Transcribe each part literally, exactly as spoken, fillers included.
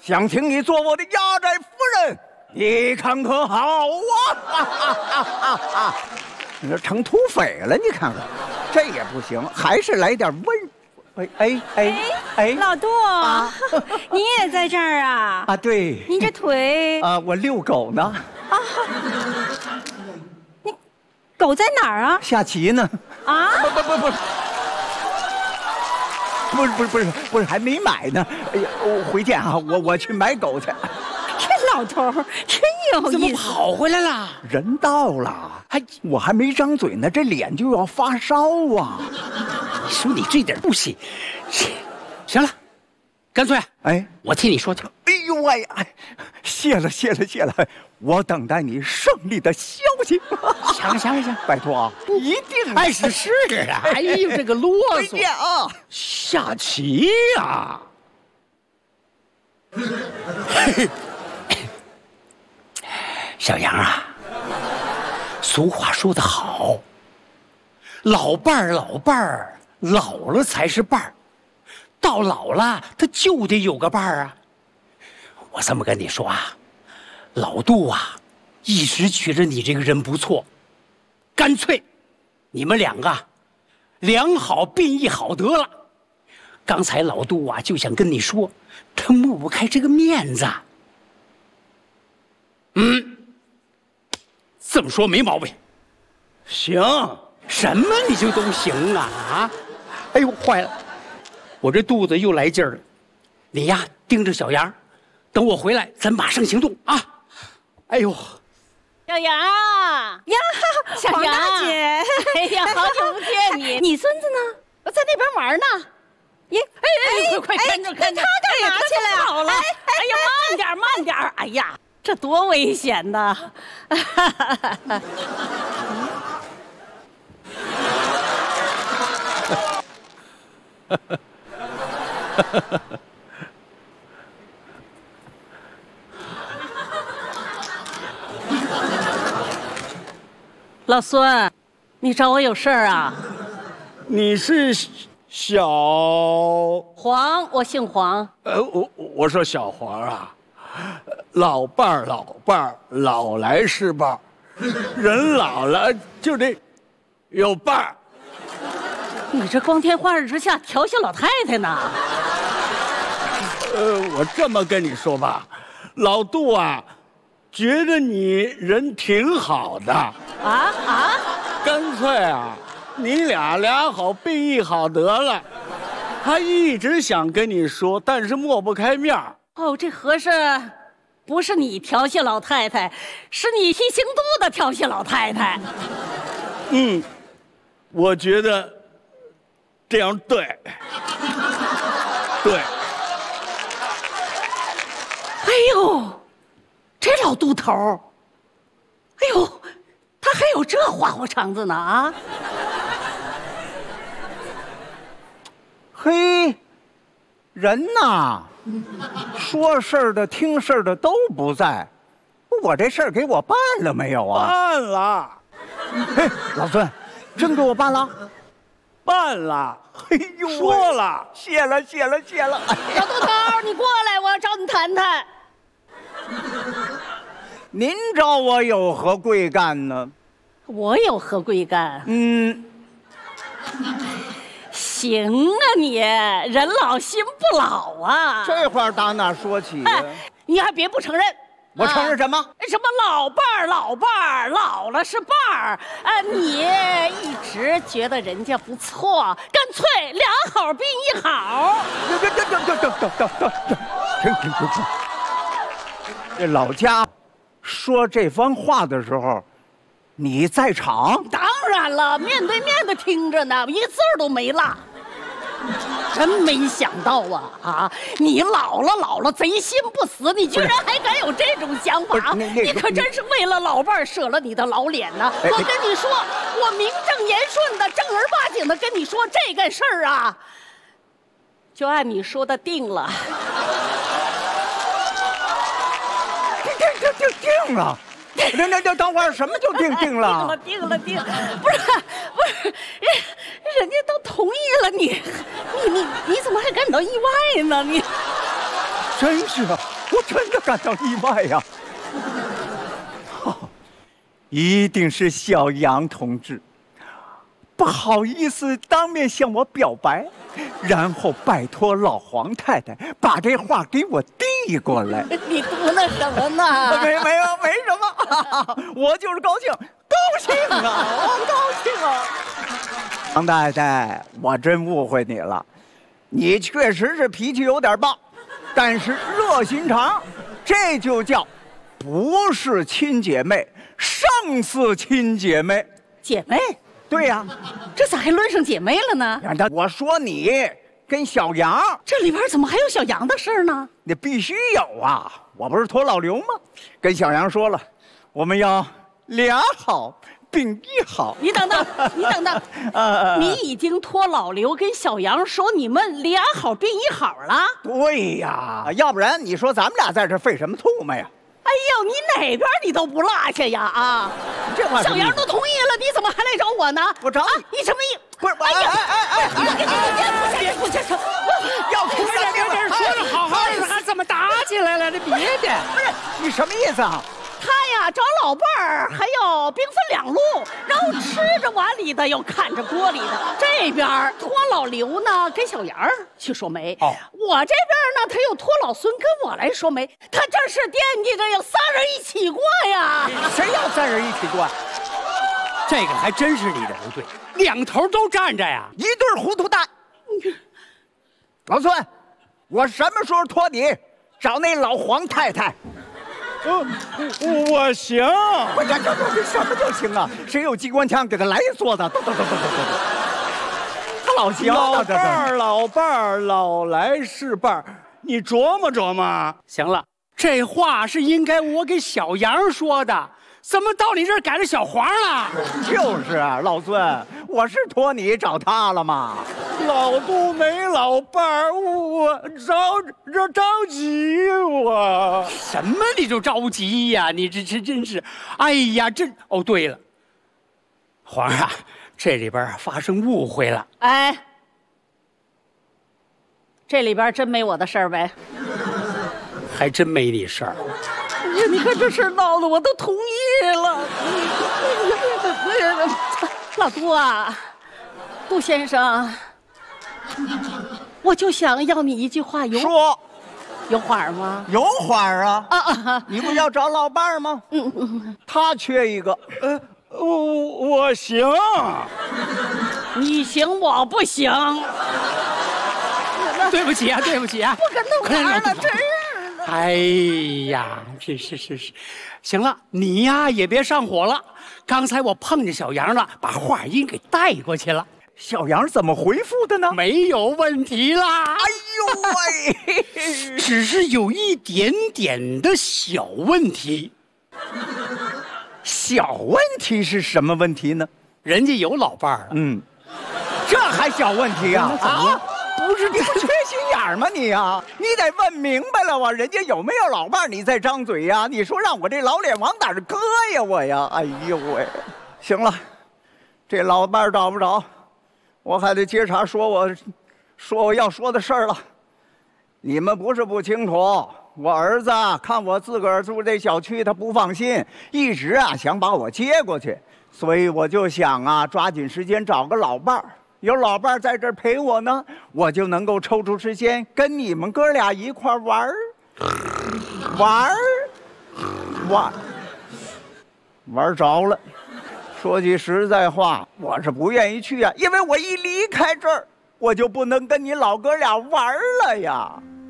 想请你做我的压寨夫人，你看可好啊？你这成土匪了，你看看，这也不行，还是来点温。哎哎哎哎，老杜啊，你也在这儿啊？ 啊，对。 你这腿啊，我遛狗呢。啊， 你狗在哪儿啊？ 下棋呢。啊？不不不不。不是不是不是不是，还没买呢。哎呀，我回见啊，我我去买狗去。 这老头真有意思。 怎么跑回来了？ 人到了，还我还没张嘴呢，这脸就要发烧啊！ 你说你这点不行，行了，干脆哎，我替你说去。 哎呦喂，哎，谢了谢了谢了，我等待你胜利的消息。 行了行了行了， 拜托啊，一定哎是是啊，哎呦这个啰嗦。 再见啊， 下棋呀。小杨啊，俗话说得好，老伴儿老伴儿，老了才是伴儿，到老了他就得有个伴儿啊。我这么跟你说啊，老杜啊，一直觉着你这个人不错，干脆你们两个良好并义好得了。刚才老杜啊就想跟你说，他抹不开这个面子。嗯，这么说没毛病。行，什么你就都行啊啊！哎呦，坏了，我这肚子又来劲儿了。你呀，盯着小杨，等我回来，咱马上行动啊！哎呦， 小杨呀，小杨大姐，哎呀，好久不见你。你孙子呢？我在那边玩呢。耶，哎哎，快快看着看着，他干嘛去了？好了，哎呀，慢点慢点，哎呀，这多危险呐！老孙，你找我有事儿啊？ 你是小黄，我姓黄。 呃，我我说小黄啊，老伴儿老伴儿，老来是伴儿，人老了就得有伴儿。 你这光天化日之下调戏老太太呢？ 呃，我这么跟你说吧，老杜啊，觉得你人挺好的。啊啊！ 干脆啊，你俩俩好并义好得了。他一直想跟你说，但是抹不开面儿。 哦，这合适不是你调戏老太太，是你提刑度的调戏老太太。 嗯，我觉得这样对。对。 哎呦，这老杜头，哎呦，他还有这花花肠子呢啊！ 嘿，人呐，说事儿的、听事儿的都不在。我这事儿给我办了没有啊？ 办了。 嘿，老孙，真给我办了？ 办了。哎呦，说了， 谢了，谢了，谢了。 老杜头，你过来，我要找你谈谈。 您找我有何贵干呢？ 我有何贵干？ 嗯。 行啊你，人老心不老啊！ 这话打哪说起呀、啊哎？ 你还别不承认。 我承认什么？啊、 什么老伴儿，老伴儿，老了是伴儿。啊，你一直觉得人家不错，干脆两好并一好。 等等等等等等等等，停停停停！这老家说这番话的时候，你在场？ 当然了，面对面的听着呢，一个字儿都没落。真没想到啊啊！你老了老了，贼心不死，你居然还敢有这种想法？你可真是为了老伴儿舍了你的老脸呢！我跟你说，我名正言顺的、正儿八经的跟你说这个事儿啊，就按你说的定了。 定定定定了。等等等等会儿，什么就定定了？ 定了定了定，不是不是，人人家都同意了，你你你你怎么还感到意外呢？你真是啊，我真的感到意外呀、哦！一定是小杨同志，不好意思当面向我表白，然后拜托老黄太太把这话给我递过来。 你嘟囔什么呢？ 没没有没什么，我就是高兴，高兴啊，我高兴啊！黄太太，我真误会你了，你确实是脾气有点暴，但是热心肠，这就叫不是亲姐妹，胜似亲姐妹。 姐妹？ 对呀、 啊，这咋还论上姐妹了呢？ 我说你跟小杨， 这里边怎么还有小杨的事呢？ 你必须有啊！我不是托老刘吗？跟小杨说了，我们要俩好并一好。 你等等，你等等，呃、你已经托老刘跟小杨说你们俩好并一好了？ 对呀，要不然你说咱们俩在这费什么唾沫呀？ 哎呦，你哪边你都不落下呀啊！ 这话小杨都同意了，你怎么还来找我呢？ 我找你， 啊、你什么意？ 不是，哎呀，哎哎哎哎， 别不接受， 要出人命了！ 说的好好的，还怎么打起来了？这别的， 不是你什么意思啊？ 他呀找老伴儿还要兵分两路，然后吃着碗里的又看着锅里的。这边托老刘呢跟小杨去说媒，哦，我这边呢他又托老孙跟我来说媒。他这是惦记着要仨人一起过呀。 谁要三人一起过？ 这个还真是你的不对，两头都站着呀， 一对糊涂蛋。老孙，我什么时候托你找那老黄太太？ 我我行， 我这这这什么就行啊？谁有机关枪给他来一梭子，咚咚咚咚咚咚。他老行， 老伴儿老伴儿老来是伴儿，你琢磨琢磨。 行了，这话是应该我给小杨说的，怎么到你这儿改成小黄了？ 就是啊，老孙，我是托你找他了吗？ 老杜没老伴儿，我着着着急我。 什么你就着急呀？你这这真是，哎呀，这哦对了，皇上，这里边发生误会了。 哎，这里边真没我的事儿呗？ 还真没你事儿。 你看这事闹得我都同意了。老杜啊，杜先生，我就想要你一句话，有说， 有话儿吗？ 有话儿啊！ 啊啊！ 你不要找老伴儿吗？嗯嗯，他缺一个。 呃，我我行， 你行我不行。 对不起啊，对不起啊， 不跟他玩了，真是。 哎呀，是是是是，行了，你呀也别上火了。刚才我碰见小杨了，把话音给带过去了。 小杨怎么回复的呢？ 没有问题啦。 哎呦喂， 只是有一点点的小问题。 小问题是什么问题呢？ 人家有老伴儿了。 嗯，这还小问题啊？啊？不是你不缺心眼儿吗你啊？你得问明白了啊！人家有没有老伴儿，你再张嘴呀？你说让我这老脸往哪儿搁呀我呀？哎呦喂！行了，这老伴儿找不着，我还得接茬说我，说我要说的事儿了。你们不是不清楚，我儿子看我自个儿住这小区，他不放心，一直啊想把我接过去，所以我就想啊，抓紧时间找个老伴儿。有老伴儿在这儿陪我呢，我就能够抽出时间跟你们哥俩一块玩儿，玩儿，玩，玩着了。说句实在话，我是不愿意去啊，因为我一离开这儿，我就不能跟你老哥俩玩了呀。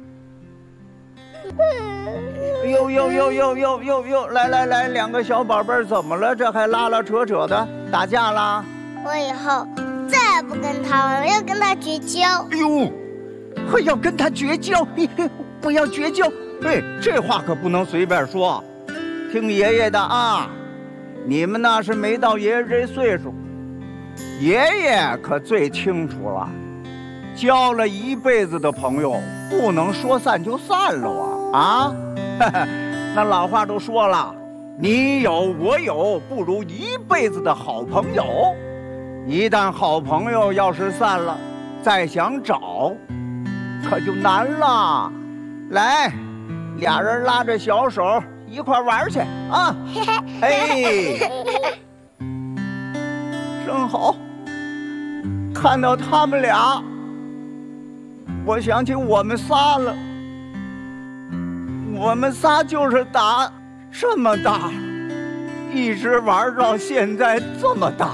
呦呦呦呦呦呦呦！来来来，两个小宝贝儿怎么了？这还拉拉扯扯的，打架啦？ 我以后再也不跟他玩了，要跟他绝交。 哎呦，还要跟他绝交？不要绝交！哎，这话可不能随便说，听爷爷的啊！你们那是没到爷爷这岁数，爷爷可最清楚了。交了一辈子的朋友，不能说散就散了啊！啊，那老话都说了，你有我有，不如一辈子的好朋友。一旦好朋友要是散了，再想找，可就难了。 来，俩人拉着小手一块玩去啊！哎，正好看到他们俩，我想起我们仨了。我们仨就是打这么大，一直玩到现在这么大。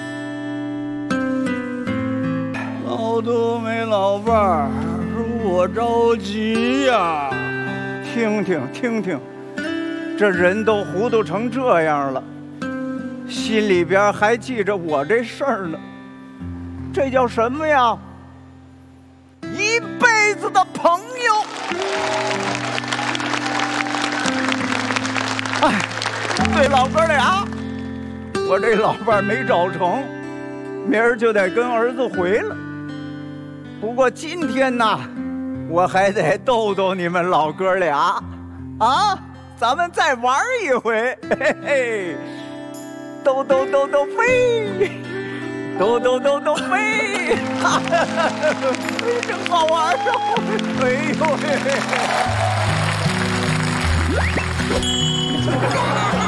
老杜没老伴儿，我着急呀！ 听听听听，这人都糊涂成这样了，心里边还记着我这事儿呢。这叫什么呀？一辈子的朋友。哎，对老哥俩，我这老伴没找成，明儿就得跟儿子回了。不过今天呢，我还得逗逗你们老哥俩，啊，咱们再玩一回，嘿嘿，兜兜兜兜飞，兜兜兜兜飞，哈哈哈哈，真好玩哦！哎呦嘿嘿嘿。